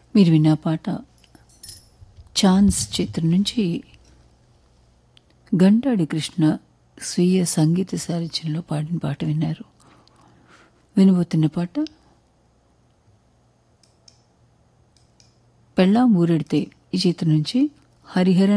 మీరు విన్న పాట ఛాన్స్ చిత్రం నుంచి గంటాడి కృష్ణ స్వీయ సంగీత సారథ్యంలో పాడిన పాట విన్నారు. వినబోతున్న పాట పెళ్ళాం ఊరెడితే ఈ చిత్రం నుంచి హరిహర